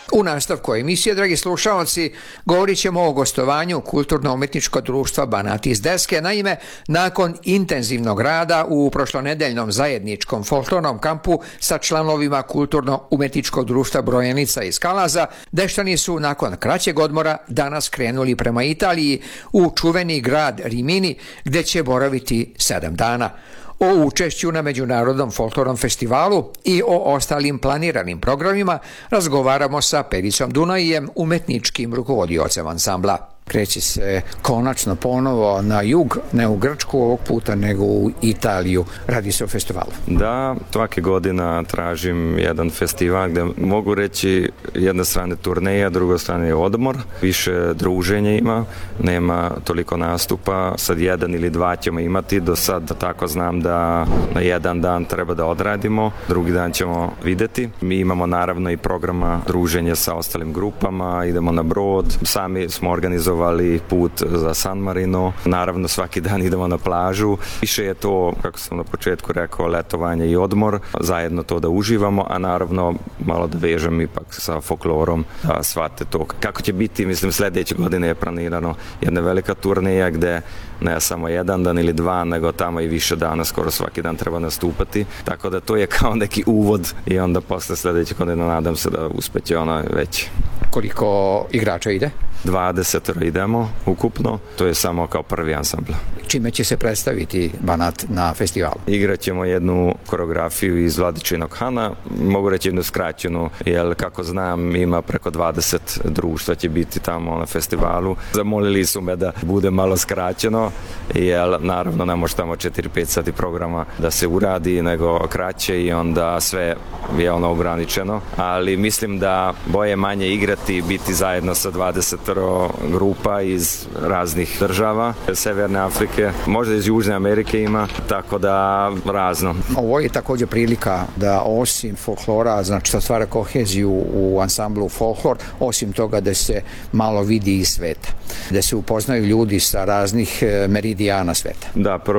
U nastavku emisije, dragi slušalci, govorit ćemo o gostovanju Kulturno-umetničkog društva Banat iz Deske. Naime, nakon intenzivnog rada u prošlonedeljnom zajedničkom folklornom kampu sa članovima Kulturno-umetničkog društva Brojenica iz Kalaza, Deštani su nakon kraćeg odmora danas krenuli prema Italiji u čuveni grad Rimini, gde će boraviti 7 dana. O učešću na Međunarodnom folklornom festivalu i o ostalim planiranim programima razgovaramo sa Pericom Dunajijem, umetničkim rukovodiocem ansambla. Kreće se konačno ponovo na jug, ne u Grčku ovog puta, nego u Italiju. Radi se o festivalu. Da, svake godina tražim jedan festival gde mogu reći jedna strane turneja, druga strane odmor. Više druženja ima, nema toliko nastupa. Sad 1 ili 2 ćemo imati. Do sad tako znam da na jedan dan treba da odradimo, drugi dan ćemo videti. Mi imamo naravno i programa druženja sa ostalim grupama, idemo na brod, sami smo organizovali put za San Marino. Naravno svaki dan idemo na plažu. Više je to, kako sam na početku rekao, letovanje i odmor. Zajedno to da uživamo, a naravno malo da vežem ipak sa folklorom, da shvate to. Kako će biti, mislim, sledeće godine je planirano jedna velika turneja gde ne samo 1 dan ili 2, nego tamo i više dana, skoro svaki dan treba nastupati. Tako da to je kao neki uvod i onda posle sledeće godine nadam se da uspeće ona već. Koliko igrača ide? 20 idemo ukupno, to je samo kao prvi ansambl. Čime će se predstaviti Banat na festivalu? Igraćemo jednu koreografiju iz Vladičinog Hana, mogu reći jednu skraćenu, jer kako znam ima preko 20 društva će biti tamo na festivalu. Zamolili su me da bude malo skraćeno, jer naravno ne može tamo 4-5 sati programa da se uradi, nego kraće i onda sve je ono ograničeno, ali mislim da boje manje igrati i biti zajedno sa 20 grupa iz raznih država, Severne Afrike, možda iz Južne Amerike ima, tako da razno. Ovo je također prilika da osim folklora, znači što stvara koheziju u ansamblu folklor, osim toga da se malo vidi iz sveta, da se upoznaju ljudi sa raznih meridijana sveta. Da,